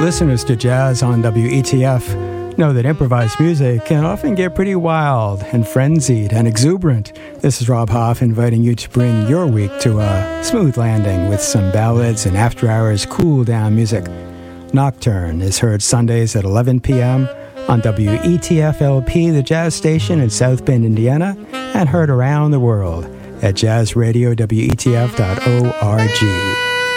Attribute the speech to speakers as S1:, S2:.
S1: Listeners to jazz on WETF know that improvised music can often get pretty wild and frenzied and exuberant. This is Rob Hoff inviting you to bring your week to a smooth landing with some ballads and after-hours cool-down music. Nocturne is heard Sundays at 11 p.m. on WETF-LP, the jazz station in South Bend, Indiana, and heard around the world at jazzradiowetf.org.